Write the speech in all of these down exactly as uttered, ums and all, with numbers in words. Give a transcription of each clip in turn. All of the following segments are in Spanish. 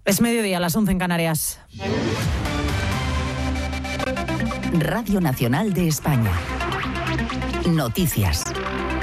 Es mediodía, a las once en Canarias. Radio Nacional de España. Noticias.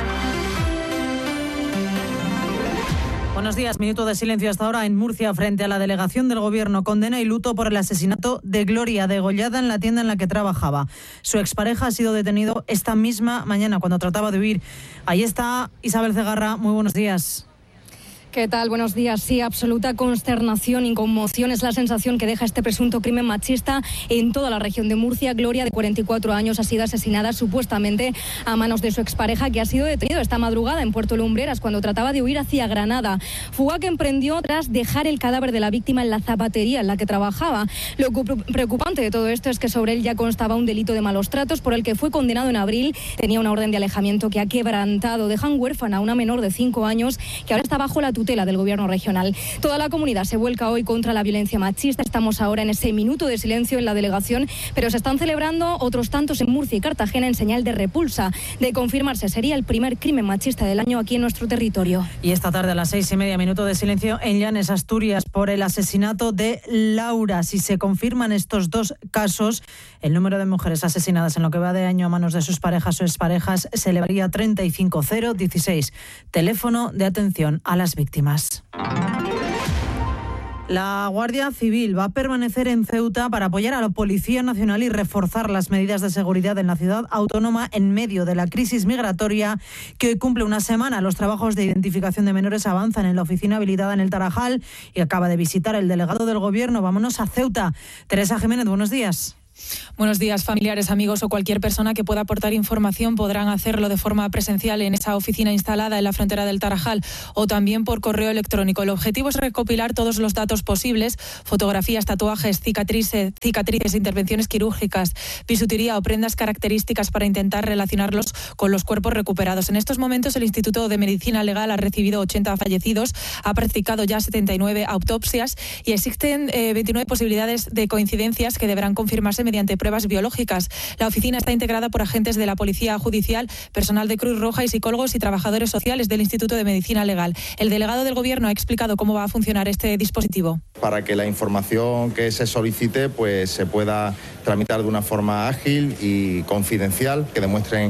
Buenos días. Minuto de silencio hasta ahora en Murcia frente a la delegación del Gobierno. Condena y luto por el asesinato de Gloria, degollada en la tienda en la que trabajaba. Su expareja ha sido detenido esta misma mañana cuando trataba de huir. Ahí está Isabel Cegarra. Muy buenos días. ¿Qué tal? Buenos días. Sí, absoluta consternación y conmoción es la sensación que deja este presunto crimen machista en toda la región de Murcia. Gloria, de cuarenta y cuatro años, ha sido asesinada supuestamente a manos de su expareja, que ha sido detenido esta madrugada en Puerto Lumbreras cuando trataba de huir hacia Granada. Fuga que emprendió tras dejar el cadáver de la víctima en la zapatería en la que trabajaba. Lo preocupante de todo esto es que sobre él ya constaba un delito de malos tratos por el que fue condenado en abril. Tenía una orden de alejamiento que ha quebrantado. Dejan huérfana a una menor de cinco años que ahora está bajo la tutela del Gobierno regional. Toda la comunidad se vuelca hoy contra la violencia machista. Estamos ahora en ese minuto de silencio en la delegación, pero se están celebrando otros tantos en Murcia y Cartagena en señal de repulsa. De confirmarse, sería el primer crimen machista del año aquí en nuestro territorio. Y esta tarde a las seis y media, minuto de silencio en Llanes, Asturias, por el asesinato de Laura. Si se confirman estos dos casos, el número de mujeres asesinadas en lo que va de año a manos de sus parejas o exparejas se elevaría a treinta y cinco mil dieciséis. Teléfono de atención a las víctimas. La Guardia Civil va a permanecer en Ceuta para apoyar a la Policía Nacional y reforzar las medidas de seguridad en la ciudad autónoma en medio de la crisis migratoria que hoy cumple una semana. Los trabajos de identificación de menores avanzan en la oficina habilitada en el Tarajal y acaba de visitar el delegado del Gobierno. Vámonos a Ceuta. Teresa Jiménez, buenos días. Buenos días. Familiares, amigos o cualquier persona que pueda aportar información podrán hacerlo de forma presencial en esa oficina instalada en la frontera del Tarajal o también por correo electrónico. El objetivo es recopilar todos los datos posibles: fotografías, tatuajes, cicatrices, cicatrices, intervenciones quirúrgicas, bisutería o prendas características para intentar relacionarlos con los cuerpos recuperados. En estos momentos el Instituto de Medicina Legal ha recibido ochenta fallecidos, ha practicado ya setenta y nueve autopsias y existen eh, veintinueve posibilidades de coincidencias que deberán confirmarse mediante pruebas biológicas. La oficina está integrada por agentes de la Policía Judicial, personal de Cruz Roja y psicólogos y trabajadores sociales del Instituto de Medicina Legal. El delegado del Gobierno ha explicado cómo va a funcionar este dispositivo. Para que la información que se solicite pues se pueda tramitar de una forma ágil y confidencial, que demuestren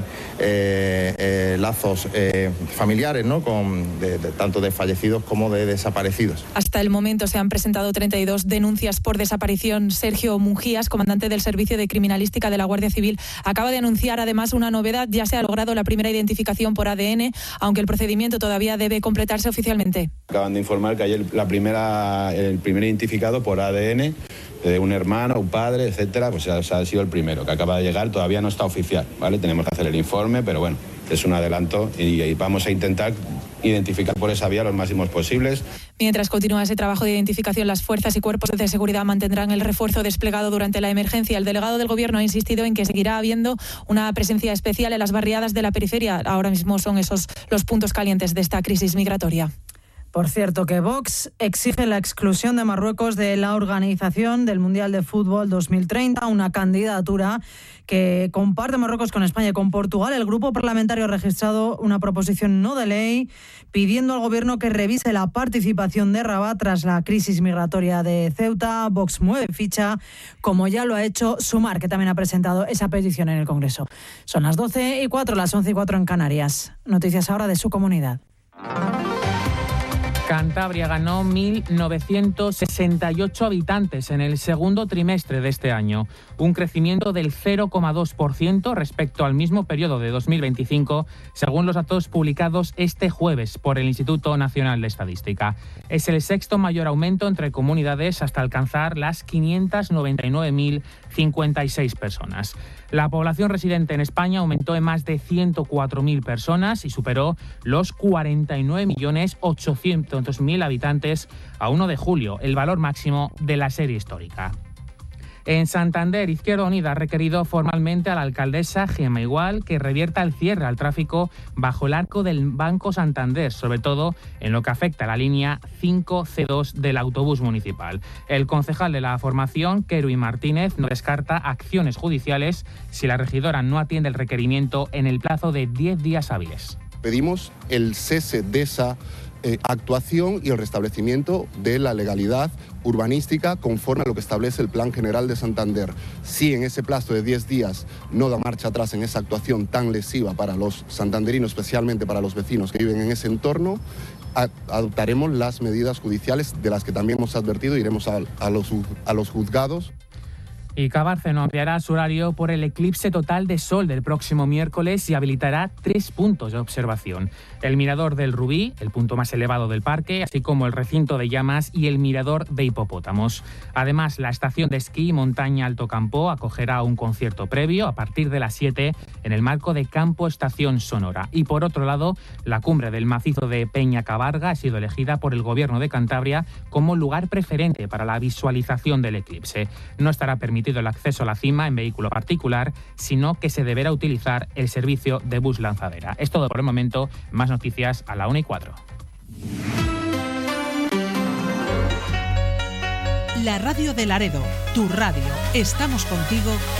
eh, eh, lazos eh, familiares, ¿no? Con, de, de, tanto de fallecidos como de desaparecidos. Hasta el momento se han presentado treinta y dos denuncias por desaparición. Sergio Munjías, comandante del Servicio de Criminalística de la Guardia Civil, acaba de anunciar además una novedad. Ya se ha logrado la primera identificación por A D N, aunque el procedimiento todavía debe completarse oficialmente. Acaban de informar que ayer la primera, el primer identificado por A D N de un hermano, un padre, etcétera, pues ha, ha sido el primero, que acaba de llegar, todavía no está oficial, ¿vale? Tenemos que hacer el informe, pero bueno, es un adelanto y, y vamos a intentar identificar por esa vía los máximos posibles. Mientras continúa ese trabajo de identificación, las fuerzas y cuerpos de seguridad mantendrán el refuerzo desplegado durante la emergencia. El delegado del Gobierno ha insistido en que seguirá habiendo una presencia especial en las barriadas de la periferia. Ahora mismo son esos los puntos calientes de esta crisis migratoria. Por cierto, que Vox exige la exclusión de Marruecos de la organización del Mundial de Fútbol dos mil treinta, una candidatura que comparte Marruecos con España y con Portugal. El grupo parlamentario ha registrado una proposición no de ley pidiendo al Gobierno que revise la participación de Rabat tras la crisis migratoria de Ceuta. Vox mueve ficha, como ya lo ha hecho Sumar, que también ha presentado esa petición en el Congreso. Son las doce y cuatro, las once y cuatro en Canarias. Noticias ahora de su comunidad. Cantabria ganó mil novecientos sesenta y ocho habitantes en el segundo trimestre de este año, un crecimiento del cero coma dos por ciento respecto al mismo periodo de dos mil veinticinco, según los datos publicados este jueves por el Instituto Nacional de Estadística. Es el sexto mayor aumento entre comunidades hasta alcanzar las quinientas noventa y nueve mil cincuenta y seis personas. La población residente en España aumentó en más de ciento cuatro mil personas y superó los cuarenta y nueve millones ochocientos mil habitantes a uno de julio, el valor máximo de la serie histórica. En Santander, Izquierda Unida ha requerido formalmente a la alcaldesa Gemma Igual que revierta el cierre al tráfico bajo el arco del Banco Santander, sobre todo en lo que afecta a la línea cinco C dos del autobús municipal. El concejal de la formación, Kerui Martínez, no descarta acciones judiciales si la regidora no atiende el requerimiento en el plazo de diez días hábiles. Pedimos el cese de esa eh, actuación y el restablecimiento de la legalidad urbanística conforme a lo que establece el Plan General de Santander. Si en ese plazo de diez días no da marcha atrás en esa actuación tan lesiva para los santanderinos, especialmente para los vecinos que viven en ese entorno, adoptaremos las medidas judiciales de las que también hemos advertido, iremos a, a, los, a los juzgados. Y Cabárceno ampliará su horario por el eclipse total de sol del próximo miércoles y habilitará tres puntos de observación. El mirador del Rubí, el punto más elevado del parque, así como el recinto de llamas y el mirador de hipopótamos. Además, la estación de esquí Montaña Alto Campo acogerá un concierto previo a partir de las siete en el marco de Campo Estación Sonora. Y por otro lado, la cumbre del macizo de Peña Cabarga ha sido elegida por el Gobierno de Cantabria como lugar preferente para la visualización del eclipse. No estará permitido el acceso a la cima en vehículo particular, sino que se deberá utilizar el servicio de bus lanzadera. Es todo por el momento. Más noticias a la una y cuatro. La radio de Laredo, tu radio. Estamos contigo.